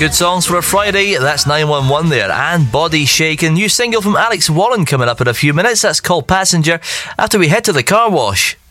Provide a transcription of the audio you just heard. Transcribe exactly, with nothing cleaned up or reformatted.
Good songs for a Friday. That's nine one one there. And Body Shaking. New single from Alex Warren coming up in a few minutes. That's called Passenger. After we head to the car wash.